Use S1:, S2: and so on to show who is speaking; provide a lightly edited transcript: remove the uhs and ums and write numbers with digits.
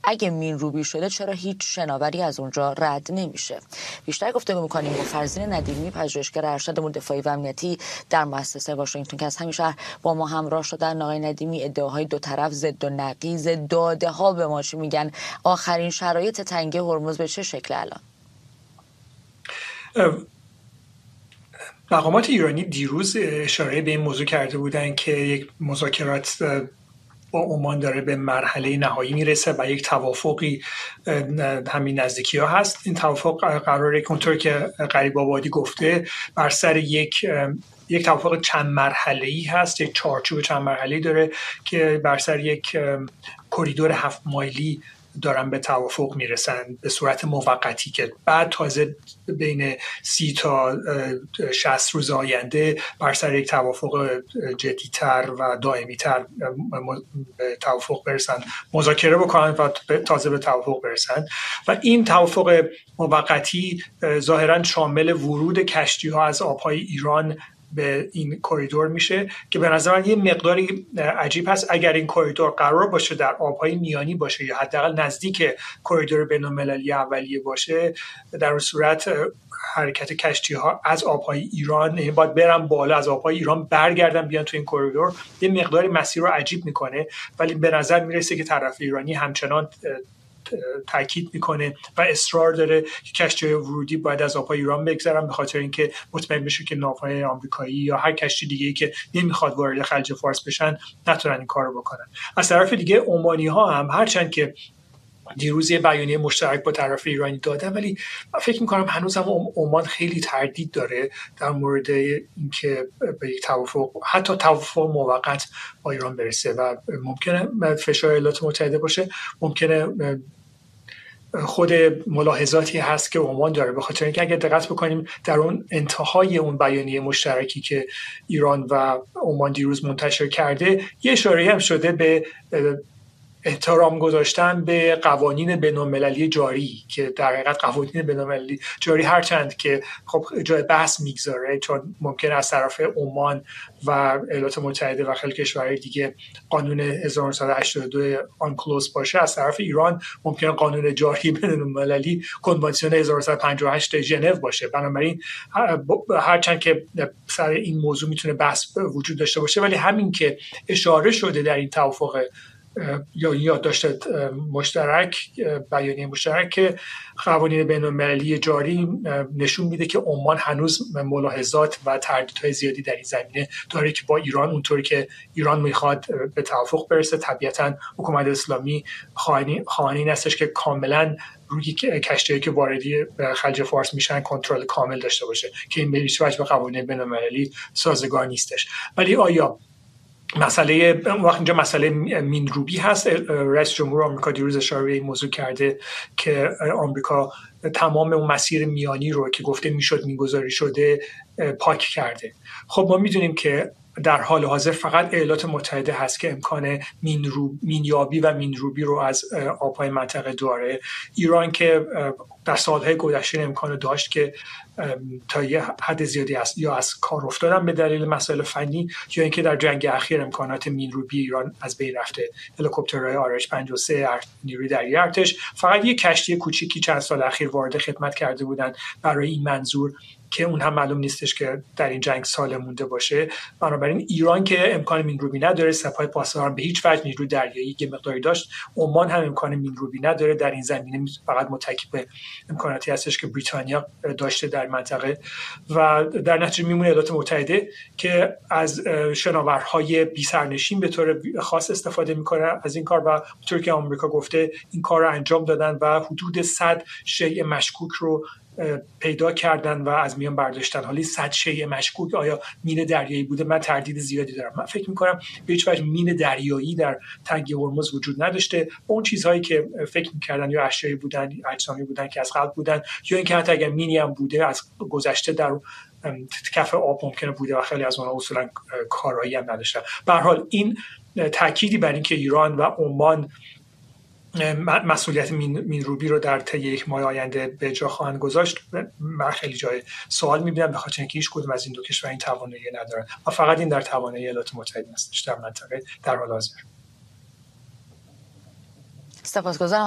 S1: اگه مینروبی شده چرا هیچ شناوری از اونجا رد نمیشه؟ بیشتر گفتگو میکنیم با فرزین ندیمی، پژوهشگر ارشد امور دفاعی و امنیتی در مؤسسه واشنگتن که از همین شهر با ما همراه شدن. آقای ندیمی، ادعاهای دو طرف ضد و نقیض، داده ها به ما چی میگن؟ آخرین شرایط تنگی هرمز به چه شکل الان؟
S2: مقامات ایرانی دیروز اشاره به این موضوع کرده بودن که یک مذاکرات با عمان داره به مرحله نهایی میرسه و یک توافقی همین نزدیکی ها هست. این توافق قراره که اونطور که غریب‌آبادی گفته بر سر یک توافق چند مرحله‌ای هست، یک چارچوب چند مرحله‌ای داره که بر سر یک کریدور 7 مایلی دارن به توافق میرسن به صورت موقتی که بعد تازه بین 30 تا 60 روز آینده بر سر یک توافق جدی‌تر و دائمی‌تر به توافق برسن، مذاکره بکنن و تازه به توافق برسن. و این توافق موقتی ظاهراً شامل ورود کشتی‌ها از آب‌های ایران به این کریدور میشه که به نظر من یه مقداری عجیب هست. اگر این کریدور قرار باشه در آبهای میانی باشه یا حداقل نزدیک کریدور بین‌المللی اولیه باشه، در اون صورت حرکت کشتی‌ها از آبهای ایران باید برن بالا، از آبهای ایران برگردن بیان تو این کریدور. یه مقداری مسیر رو عجیب میکنه، ولی به نظر میرسه که طرف ایرانی همچنان تاکید میکنه و اصرار داره که کشتی‌های ورودی باید از آبهای ایران بگذرن، به خاطر اینکه مطمئن بشه که ناوهای آمریکایی یا هر کشتی دیگه‌ای که نمیخواد وارد خلیج فارس بشن نتونن این کارو بکنن. از طرف دیگه عمانی‌ها هم هرچند که دیروز یه بیانیه مشترک با طرف ایرانی دادن، ولی من فکر می‌کنم هنوز هم عمان خیلی تردید داره در مورد اینکه به یک توافق، حتی توافق موقت با ایران برسه و ممکنه فشار ایالات متحده باشه، ممکنه خود ملاحظاتی هست که عمان داره، به خاطر اینکه اگه دقت بکنیم در اون انتهای اون بیانیه مشترکی که ایران و عمان دیروز منتشر کرده یه اشاره هم شده به احترام گذاشتن به قوانین بین‌المللی جاری، که در حقیقت قوانین بین‌المللی جاری هرچند که خب جای بحث میگذاره، چون ممکن از طرف عمان و ایالات متحده و خیلی کشورهای دیگه قانون 1982 آنکلوز باشه، از طرف ایران ممکن قانون جاری بین‌المللی کنوانسیون 1958 ژنو باشه. بنابراین هرچند که سر این موضوع میتونه بحث وجود داشته باشه، ولی همین که اشاره شده در این توافق یا یادداشت مشترک، بیانیه مشترک که قوانین بین‌المللی جاری، نشون میده که عمان هنوز ملاحظات و تردیدهای زیادی در این زمینه داره که با ایران، اونطوری که ایران میخواد به توافق برسه. طبیعتاً حکومت اسلامی خواهان هستش که کاملاً روی کشتی‌هایی که واردی خلیج فارس میشن کنترل کامل داشته باشه، که این به هیچ وجه به قوانین بین‌المللی سازگار نیستش. ولی آیا مسئله وقت اینجا مسئله مینروبی هست؟ رئیس جمهور آمریکا دیروز اشاره به این موضوع کرده که آمریکا تمام اون مسیر میانی رو که گفته میشد میگذاری شده پاک کرده. خب ما میدونیم که در حال حاضر فقط ایالات متحده هست که امکان مینیابی و مینروبی رو از آبهای منطقه داره. ایران که در سالهای گذشته امکان داشت که تا یه حد زیادی یا از کار افتادن به دلیل مسائل فنی، یا اینکه در جنگ اخیر امکانات مینروبی ایران از بین رفته. هلیکوپترهای RH-53 نیروی دریایی ارتش فقط یه کشتی کوچیکی چند سال اخیر وارد خدمت کرده بودن برای این منظور، که اون هم معلوم نیستش که در این جنگ سالم مونده باشه. بنابراین ایران که امکان مینروبی نداره، سپاه پاسداران به هیچ وجه نیروی دریایی که مقداری داشت، عمان هم امکان مینروبی نداره. در این زمینه فقط متکی به امکاناتی هستش که بریتانیا داشته در منطقه، و در نتیجه میمونه ایالات متحده که از شناورهای بی سرنشین به طور خاص استفاده میکنه از این کار، و اونطور که آمریکا گفته این کار رو انجام دادن و حدود 100 شیء مشکوک رو پیدا کردن و از میان برداشتن. حالی 100 شیء مشکوک آیا مین دریایی بوده؟ من تردید زیادی دارم. من فکر میکنم به هیچ وجه مین دریایی در تنگه هرمز وجود نداشته. اون چیزهایی که فکر میکردن یا اشیایی بودن، اجسامی بودن که از قبل بودن، یا اینکه حتی اگر مینی هم بوده از گذشته در کف آب ممکنه بوده و خیلی از اونها اصولا کارایی هم نداشتن. به هر حال این تأکیدی بر اینکه ایران و عمان مسئولیت مینروبی رو در طی یک ماه آینده به جا خواهند گذاشت، من خیلی جای سوال می‌بینم، به خاطر اینکه هیچ کدوم از این دو کشور این توانایی ندارن و فقط این در توانایی ایالات متحده است در منطقه در حال حاضر.
S1: سپاسگزارم.